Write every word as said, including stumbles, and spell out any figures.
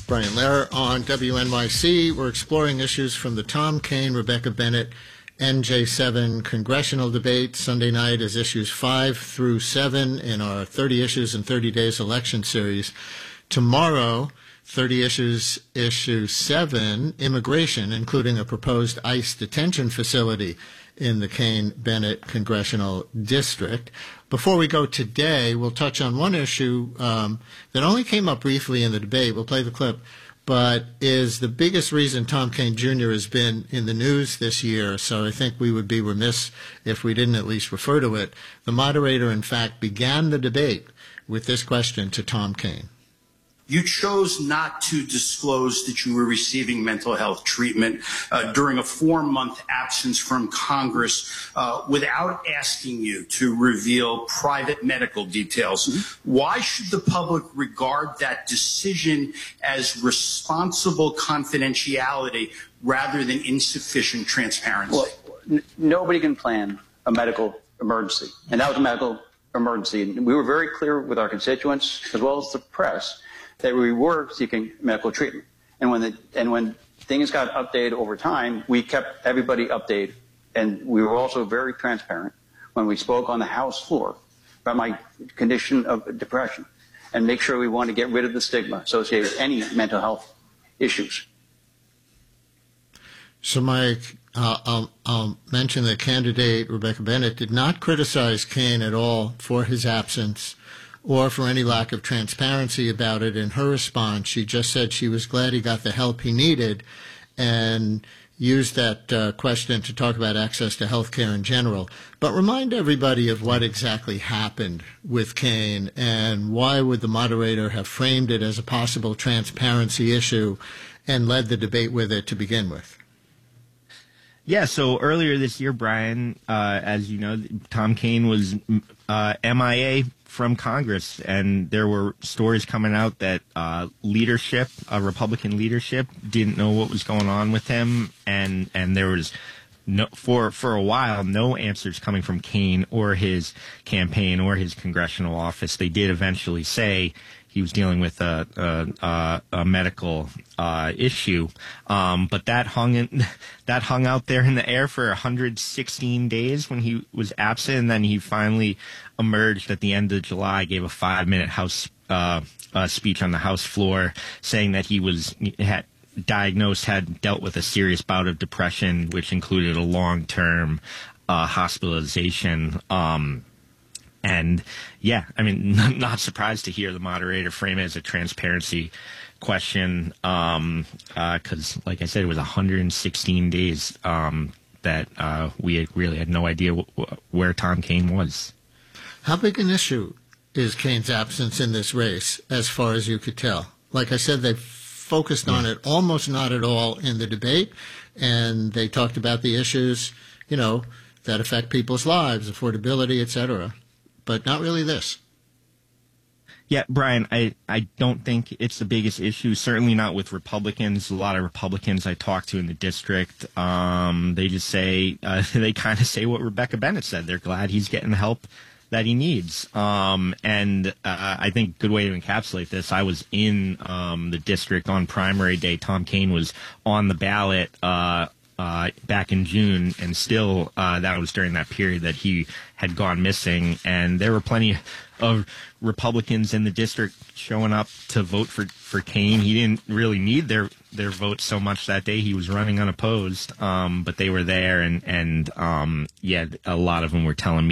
Brian Lehrer on W N Y C. We're exploring issues from the Tom Kean, Rebecca Bennett, N J seven congressional debate. Sunday night is issues five through seven in our thirty Issues in thirty Days election series. Tomorrow, thirty Issues, issue seven, immigration, including a proposed ICE detention facility in the Kean-Bennett congressional district. Before we go today, we'll touch on one issue um, that only came up briefly in the debate. We'll play the clip, but is the biggest reason Tom Kean Junior has been in the news this year, so I think we would be remiss if we didn't at least refer to it. The moderator, in fact, began the debate with this question to Tom Kean. You chose not to disclose that you were receiving mental health treatment uh, during a four-month absence from Congress uh, without asking you to reveal private medical details. Mm-hmm. Why should the public regard that decision as responsible confidentiality rather than insufficient transparency? Well, n- nobody can plan a medical emergency, and that was a medical emergency. And we were very clear with our constituents as well as the press that we were seeking medical treatment. And when the, and when things got updated over time, we kept everybody updated. And we were also very transparent when we spoke on the House floor about my condition of depression and make sure we want to get rid of the stigma associated with any mental health issues. So, Mike, uh, I'll, I'll mention that candidate Rebecca Bennett did not criticize Kean at all for his absence or for any lack of transparency about it. In her response, she just said she was glad he got the help he needed and used that uh, question to talk about access to health care in general. But remind everybody of what exactly happened with Kean and why would the moderator have framed it as a possible transparency issue and led the debate with it to begin with. Yeah, so earlier this year, Brian, uh, as you know, Tom Kean was uh, M I A from Congress, and there were stories coming out that uh, leadership, uh, Republican leadership, didn't know what was going on with him, and and there was no for for a while no answers coming from Kean or his campaign or his congressional office. They did eventually say he was dealing with a, a, a, a medical uh, issue, um, but that hung in, that hung out there in the air for one hundred sixteen days when he was absent, and then he finally emerged at the end of July, gave a five-minute House uh, uh, speech on the House floor, saying that he was had diagnosed, had dealt with a serious bout of depression, which included a long-term uh, hospitalization. Um, And, yeah, I mean, not surprised to hear the moderator frame it as a transparency question um, uh, 'cause, like I said, it was one hundred sixteen days um, that uh, we had really had no idea w- w- where Tom Kean was. How big an issue is Kean's absence in this race, as far as you could tell? Like I said, they focused on it almost not at all in the debate, and they talked about the issues, you know, that affect people's lives, affordability, et cetera, but not really this. Yeah, Brian, I, I don't think it's the biggest issue, certainly not with Republicans. A lot of Republicans I talk to in the district, um, they just say, uh, they kind of say what Rebecca Bennett said. They're glad he's getting the help that he needs. Um, and uh, I think a good way to encapsulate this, I was in um, the district on primary day. Tom Kean was on the ballot uh, uh, back in June, and still uh, that was during that period that he had gone missing. And there were plenty of Republicans in the district showing up to vote for, for Kean. He didn't really need their their vote so much that day. He was running unopposed, um, but they were there, and, and um, yeah, a lot of them were telling me